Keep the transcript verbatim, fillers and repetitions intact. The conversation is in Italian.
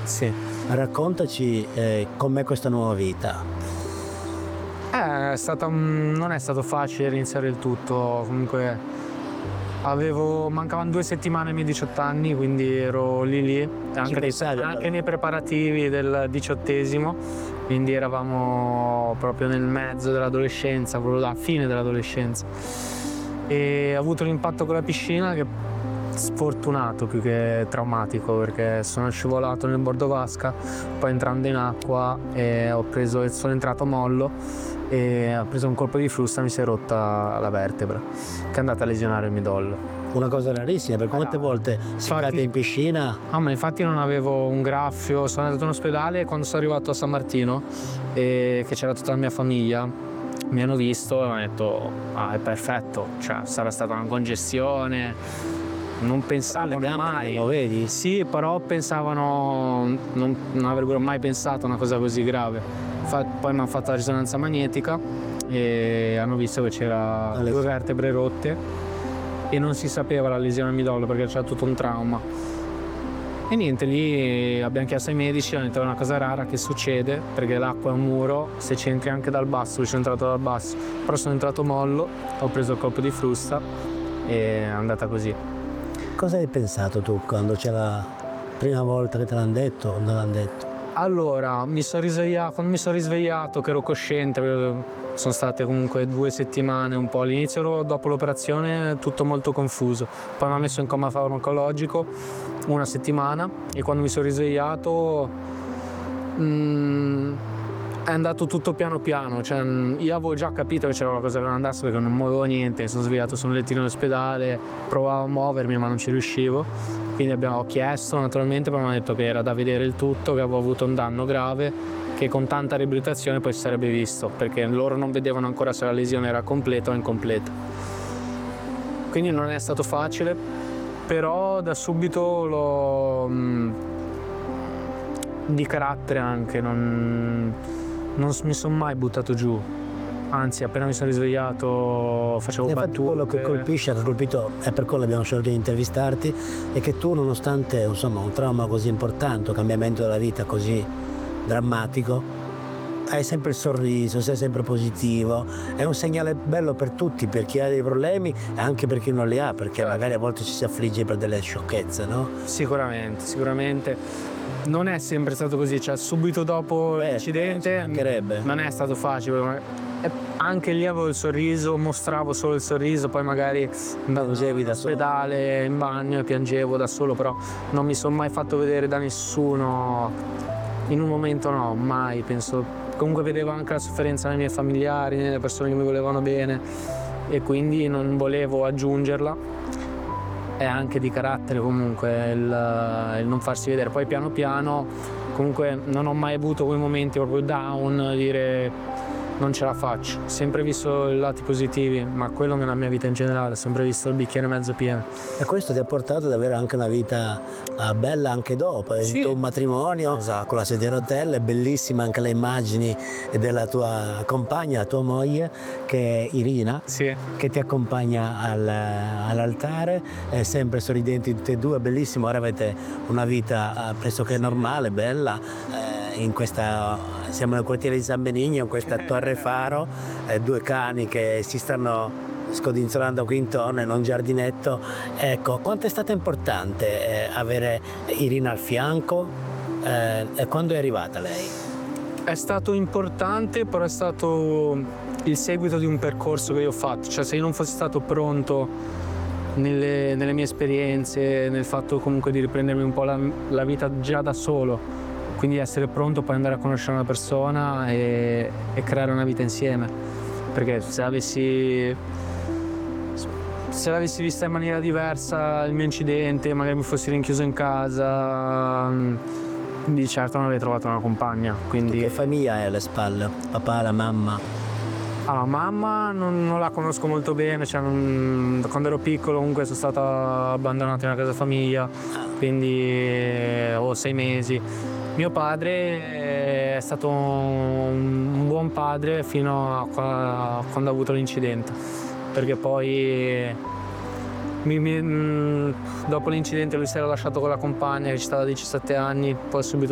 Sì. Raccontaci eh, com'è questa nuova vita. Eh, è stata, un- non è stato facile iniziare il tutto, comunque avevo, mancavano due settimane ai miei diciotto anni, quindi ero lì lì, anche, nei, pensavi, anche però? nei preparativi del diciottesimo, quindi eravamo proprio nel mezzo dell'adolescenza, proprio alla fine dell'adolescenza. E ho avuto l'impatto con la piscina che sfortunato più che traumatico, perché sono scivolato nel bordo vasca, poi entrando in acqua e ho preso, sono entrato a mollo e ho preso un colpo di frusta e mi si è rotta la vertebra che è andata a lesionare il midollo. Una cosa rarissima, per quante volte si cade in piscina? Ah, ma infatti non avevo un graffio, sono andato in ospedale quando sono arrivato a San Martino e che c'era tutta la mia famiglia. Mi hanno visto e mi hanno detto ah, è perfetto, cioè sarà stata una congestione, non pensavo mai. Lo vedi? Sì, però pensavano, non, non avrebbero mai pensato a una cosa così grave. Fa- poi mi hanno fatto la risonanza magnetica e hanno visto che c'era Alle- due vertebre rotte e non si sapeva la lesione al midollo perché c'era tutto un trauma. E niente, lì abbiamo chiesto ai medici, hanno detto è una cosa rara che succede perché l'acqua è un muro, se ci entri anche dal basso, io sono entrato dal basso, però sono entrato mollo, ho preso il colpo di frusta e è andata così. Cosa hai pensato tu quando c'è la prima volta che te l'hanno detto o non l'hanno detto? Allora, mi sono risvegliato, quando mi sono risvegliato che ero cosciente, sono state comunque due settimane un po', all'inizio ero, dopo l'operazione tutto molto confuso, poi mi hanno messo in coma farmacologico una settimana e quando mi sono risvegliato mm, è andato tutto piano piano, cioè, io avevo già capito che c'era qualcosa che non andasse perché non muovevo niente, mi sono svegliato su un lettino all'ospedale, provavo a muovermi ma non ci riuscivo, quindi abbiamo chiesto naturalmente, poi mi hanno detto che era da vedere il tutto, che avevo avuto un danno grave, che con tanta riabilitazione poi si sarebbe visto, perché loro non vedevano ancora se la lesione era completa o incompleta. Quindi non è stato facile, però da subito l'ho mh, di carattere anche, non, non mi sono mai buttato giù, anzi appena mi sono risvegliato facevo Infatti battute. quello che colpisce, che ha colpito, è per quello abbiamo scelto di intervistarti, è che tu nonostante insomma un trauma così importante, un cambiamento della vita così drammatico, hai sempre il sorriso, sei sempre positivo, è un segnale bello per tutti, per chi ha dei problemi e anche per chi non li ha, perché magari a volte ci si affligge per delle sciocchezze, no? Sicuramente, sicuramente. Non è sempre stato così, cioè subito dopo Beh, l'incidente ci mancherebbe. non è stato facile, ma e anche lì avevo il sorriso, mostravo solo il sorriso, poi magari andavo Piangevi da solo. all'ospedale, in bagno e piangevo da solo, però non mi sono mai fatto vedere da nessuno, in un momento no, mai, penso, comunque vedevo anche la sofferenza nei miei familiari, nelle persone che mi volevano bene e quindi non volevo aggiungerla. È anche di carattere comunque il, il non farsi vedere, poi piano piano comunque non ho mai avuto quei momenti proprio down, dire non ce la faccio, sempre visto i lati positivi, ma quello nella mia vita in generale, sempre visto il bicchiere mezzo pieno. E questo ti ha portato ad avere anche una vita ah, bella anche dopo, hai Sì. avuto un matrimonio Esatto. con la sedia a rotelle, bellissima anche le immagini della tua compagna, la tua moglie, che è Irina, Sì. che ti accompagna al, all'altare, è sempre sorridenti tutti e due, bellissimo, ora avete una vita eh, pressoché normale, bella, eh, in questa, siamo nel quartiere di San Benigno, in questa torre faro, eh, due cani che si stanno scodinzolando qui intorno in un giardinetto. Ecco, quanto è stato importante eh, avere Irina al fianco eh, e quando è arrivata lei? È stato importante, però è stato il seguito di un percorso che io ho fatto, cioè se io non fossi stato pronto nelle, nelle mie esperienze, nel fatto comunque di riprendermi un po' la, la vita già da solo, quindi essere pronto poi andare a conoscere una persona e, e creare una vita insieme, perché se avessi se l'avessi vista in maniera diversa il mio incidente, magari mi fossi rinchiuso in casa, di certo non avrei trovato una compagna, quindi Che famiglia hai alle spalle? Papà, la mamma? ah, mamma non, non la conosco molto bene, cioè non, quando ero piccolo comunque sono stato abbandonato in una casa famiglia, quindi eh, ho sei mesi. Mio padre è stato un, un buon padre fino a, qua- a quando ha avuto l'incidente, perché poi mi- mi- mh, dopo l'incidente lui si era lasciato con la compagna che ci stava a diciassette anni, poi subito